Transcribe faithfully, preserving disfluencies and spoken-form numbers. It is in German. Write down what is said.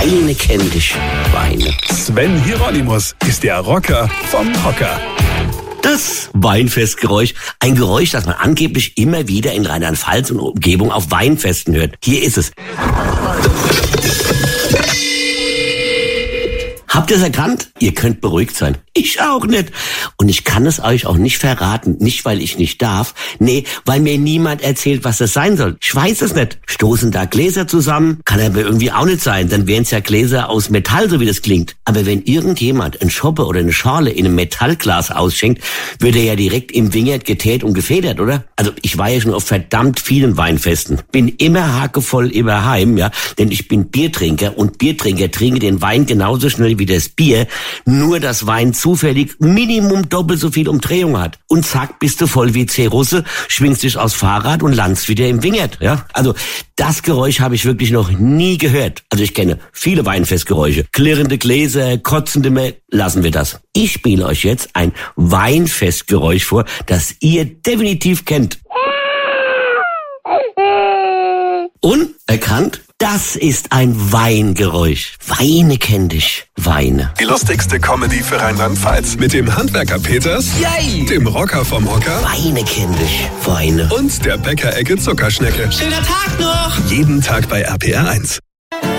Weine kenn dich, Weine. Sven Hieronymus ist der Rocker vom Hocker. Das Weinfestgeräusch, ein Geräusch, das man angeblich immer wieder in Rheinland-Pfalz und Umgebung auf Weinfesten hört. Hier ist es. Habt ihr es erkannt? Ihr könnt beruhigt sein. Ich auch nicht. Und ich kann es euch auch nicht verraten. Nicht, weil ich nicht darf. Nee, weil mir niemand erzählt, was das sein soll. Ich weiß es nicht. Stoßen da Gläser zusammen? Kann aber irgendwie auch nicht sein. Dann wären es ja Gläser aus Metall, so wie das klingt. Aber wenn irgendjemand ein Schoppe oder eine Schale in einem Metallglas ausschenkt, wird er ja direkt im Wingert geteert und gefedert, oder? Also ich war ja schon auf verdammt vielen Weinfesten. Bin immer hakevoll immer heim, ja. Denn ich bin Biertrinker und Biertrinker trinken den Wein genauso schnell wie das Bier. Nur dass Wein zufällig Minimum doppelt so viel Umdrehung hat. Und zack, bist du voll wie C-Russe, schwingst dich aufs Fahrrad und landest wieder im Wingert, ja. Also das Geräusch habe ich wirklich noch nie gehört. Also ich kenne viele Weinfestgeräusche. Klirrende Gläser, kotzende Me... Lassen wir das. Ich spiele euch jetzt ein Weinfestgeräusch vor, das ihr definitiv kennt. Unerkannt? Das ist ein Weingeräusch. Weine kenn dich, Weine. Die lustigste Comedy für Rheinland-Pfalz. Mit dem Handwerker Peters, Yay! Dem Rocker vom Hocker Weine kenn dich, Weine. und der Bäckerecke Zuckerschnecke. Schöner Tag noch! Jeden Tag bei R P R eins.